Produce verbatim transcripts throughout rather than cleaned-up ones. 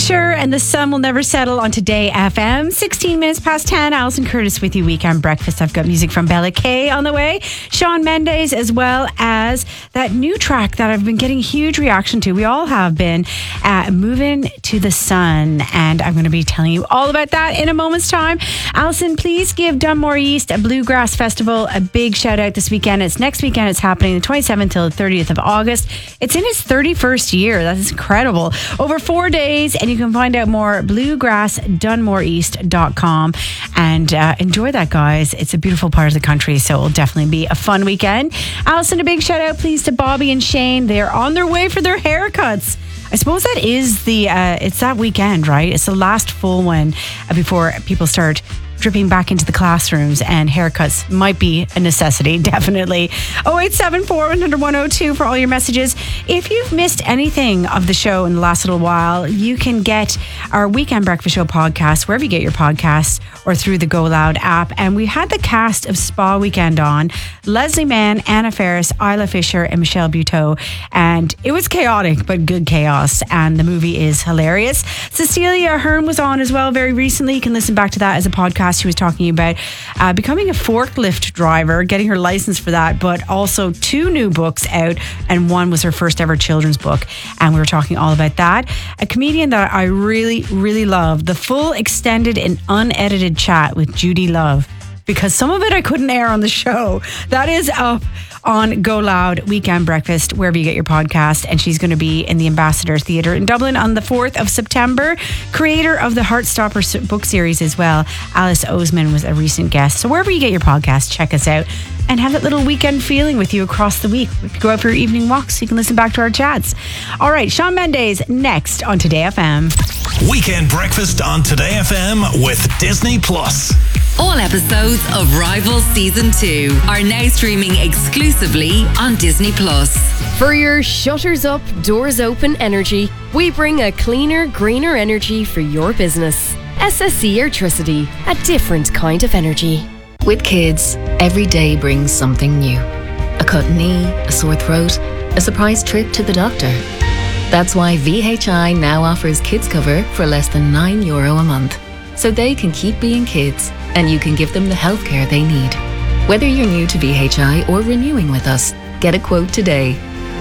Fisher and The Sun Will Never Settle on Today F M. sixteen minutes past ten. Alison Curtis with you, Weekend Breakfast. I've got music from Bella Kay on the way. Shawn Mendes, as well as that new track that I've been getting huge reaction to. We all have been uh, Moving to the Sun. And I'm going to be telling you all about that in a moment's time. Alison, please give Dunmore East a Bluegrass Festival a big shout out this weekend. It's next weekend. It's happening the twenty-seventh till the thirtieth of August. It's in its thirty-first year. That's incredible. Over four days, and you can find out more at bluegrass dunmore east dot com, and uh, enjoy that, guys. It's a beautiful part of the country, so it will definitely be a fun weekend. Alison, a big shout out please to Bobby and Shane. They're on their way for their haircuts. I suppose that is the uh, it's that weekend, right? It's the last full one uh, before people start dripping back into the classrooms, and haircuts might be a necessity, definitely. oh eight seven four, one hundred, one oh two for all your messages. If you've missed anything of the show in the last little while, you can get our Weekend Breakfast Show podcast wherever you get your podcasts or through the Go Loud app. And we had the cast of Spa Weekend on: Leslie Mann, Anna Faris, Isla Fisher, and Michelle Buteau. And it was chaotic, but good chaos. And the movie is hilarious. Cecilia Ahern was on as well very recently. You can listen back to that as a podcast. She was talking about uh, becoming a forklift driver, getting her license for that, but also two new books out, and one was her first ever children's book, and we were talking all about that. A comedian that I really, really love, the full extended and unedited chat with Judy Love, because some of it I couldn't air on the show. That is up on Go Loud Weekend Breakfast, wherever you get your podcast. And she's going to be in the Ambassador Theatre in Dublin on the fourth of September. Creator of the Heartstopper book series as well, Alice Oseman, was a recent guest. So wherever you get your podcast, check us out and have that little weekend feeling with you across the week. If you go out for your evening walks, you can listen back to our chats. All right, Shawn Mendes next on Today F M. Weekend Breakfast on Today F M with Disney Plus. All episodes of Rivals Season two are now streaming exclusively on Disney Plus. For your shutters up, doors open energy, we bring a cleaner, greener energy for your business. S S E Airtricity, a different kind of energy. With kids, every day brings something new. A cut knee, a sore throat, a surprise trip to the doctor. That's why V H I now offers kids cover for less than nine euro a month. So they can keep being kids, and you can give them the healthcare they need. Whether you're new to V H I or renewing with us, get a quote today.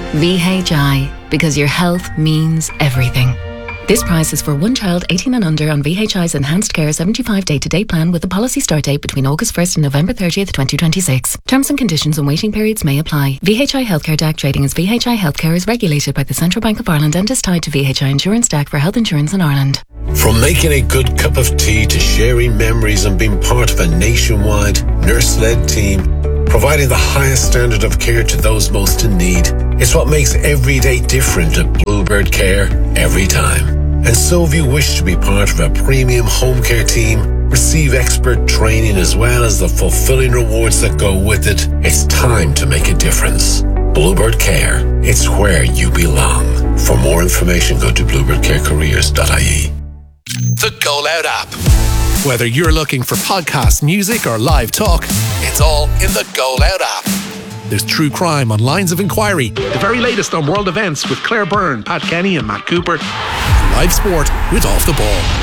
V H I, because your health means everything. This price is for one child eighteen and under on V H I's Enhanced Care seventy-five day-to-day plan with a policy start date between August first and November thirtieth, twenty twenty-six. Terms and conditions and waiting periods may apply. V H I Healthcare D A C trading as V H I Healthcare is regulated by the Central Bank of Ireland and is tied to V H I Insurance D A C for health insurance in Ireland. From making a good cup of tea to sharing memories and being part of a nationwide nurse-led team, providing the highest standard of care to those most in need, it's what makes every day different at Bluebird Care every time. And so if you wish to be part of a premium home care team, receive expert training as well as the fulfilling rewards that go with it, it's time to make a difference. Bluebird Care, it's where you belong. For more information, go to bluebird care careers dot I E. The Go Loud app. Whether you're looking for podcast, music, or live talk, it's all in the Go Loud app. There's true crime on Lines of Inquiry, the very latest on world events with Claire Byrne, Pat Kenny, and Matt Cooper, and live sport with Off the Ball.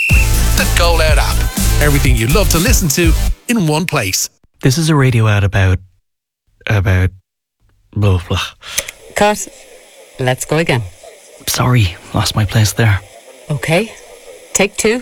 The Go Loud app. Everything you love to listen to in one place. This is a radio ad about... about... blah, blah. Cut. Let's go again. Sorry, lost my place there. Okay. Take two.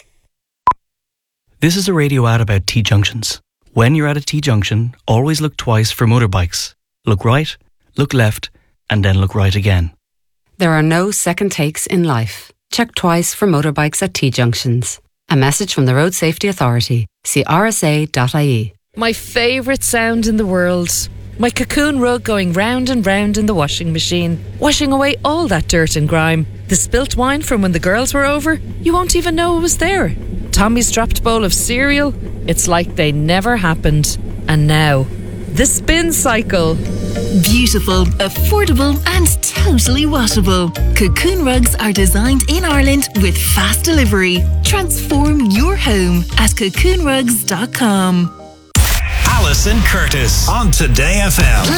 This is a radio ad about T-junctions. When you're at a T-junction, always look twice for motorbikes. Look right, look left, and then look right again. There are no second takes in life. Check twice for motorbikes at T-junctions. A message from the Road Safety Authority. See r s a dot I E. My favourite sound in the world. My cocoon rug going round and round in the washing machine, washing away all that dirt and grime. The spilt wine from when the girls were over, you won't even know it was there. Tommy's dropped bowl of cereal, it's like they never happened. And now, the spin cycle. Beautiful, affordable and totally washable. Cocoon rugs are designed in Ireland with fast delivery. Transform your home at cocoon rugs dot com. Alison Curtis on Today F M.